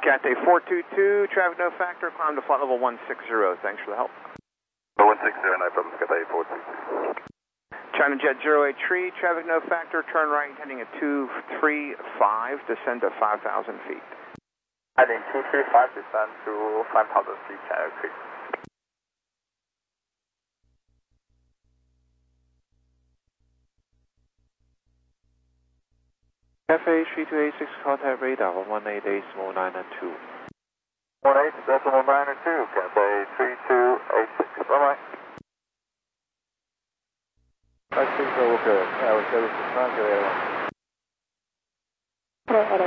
Cathay 422, traffic no factor, climb to flight level 160. Thanks for the help. 160, no problem, Cathay 422. China Jet 08 tree, traffic no factor, turn right heading at 235, descend to 5,000 feet. Heading 235, descend to 5,000 feet, China tree. Cathay 3286, contact radar 118.992. 18.992, Cathay 3286, bye-bye. I think so, okay. Tower service is not good at all. Cathay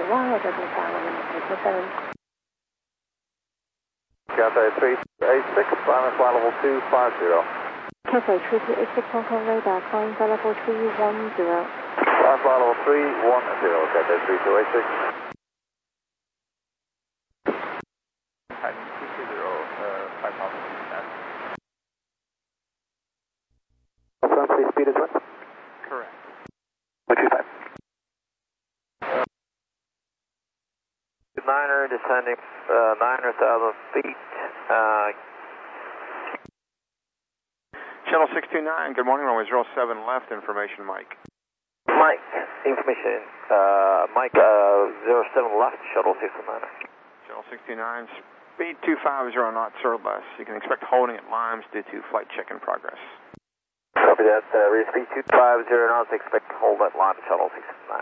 3286, climb flight level 250. Cathay 3286, Hong Kong radar, climb flight level 310. Climb flight level 310, Cathay 3286. Heading 220, 5,000 feet now. Sunset speed is what? Correct. 125. Niner descending 9,000 feet. Shuttle 629, good morning, runway 07 left, information Mike. Mike, information, Mike 07 left, shuttle 629. Shuttle 629, speed 250 knots or less. You can expect holding at Limes due to flight check in progress. Copy that, read speed 250 knots, expect to hold at Limes, shuttle 629.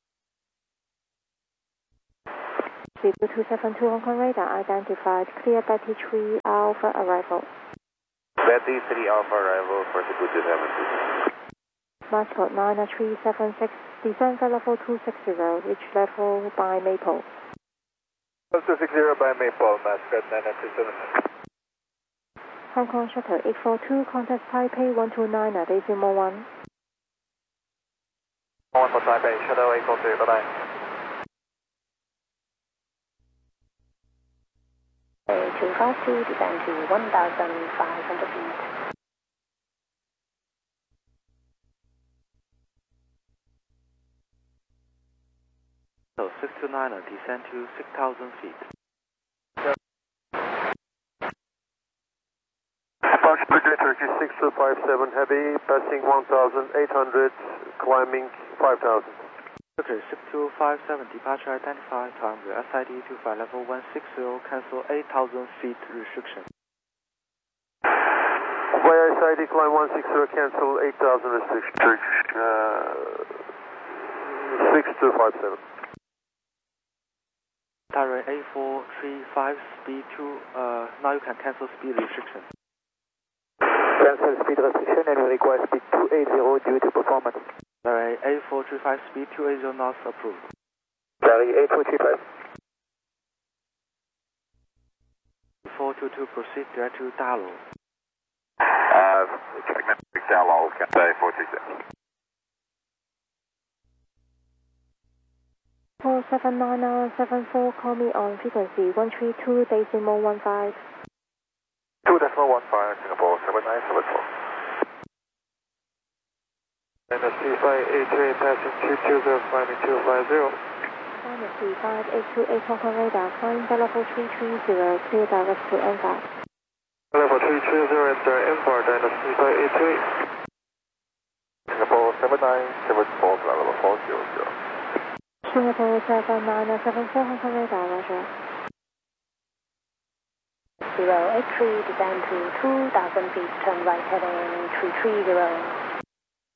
Speed 272 Hong Kong radar identified, clear Betty 3 Alpha arrival. Betty 3 Alpha arrival for the 272. Mascot 9376, descend for level 260, reach level by Maple. 260 by Maple, Mascot 9376. Hong Kong Shuttle 842, contact Taipei 129 at Decimal 1. 1 for Taipei, Shuttle 842, bye-bye. 252, descend to 1,500 feet. So 629, descend to 6,000 feet. Departure Turkey 6257, heavy, passing 1,800, climbing 5,000. Okay, 6257, departure identified, time with SID 25 level 160, cancel 8,000 feet restriction. Via SID climb 160, cancel 8,000 restriction. Turkish 6257. Direct 8435, speed 2, now you can cancel speed restriction. Cancel speed restriction and we require speed 280 due to performance. Direct 8435, speed 280 knots approved. Gary 8435. 422, proceed direct to Dalo. Check Metric Dalo, Cathay 426. 479974, call me on frequency 132.15. 2.15, Singapore 7974. NSC 588, passing 220, climbing 250. Dynasty 5828, Hong Kong radar, climb the level 330, clear direct to MVAR. Level 330, enter MVAR, Dynasty 5828. Singapore 7974, level 400. Singapore 7974, Hong Kong radar, roger. 083, descend to 2,000 feet, turn right heading 330.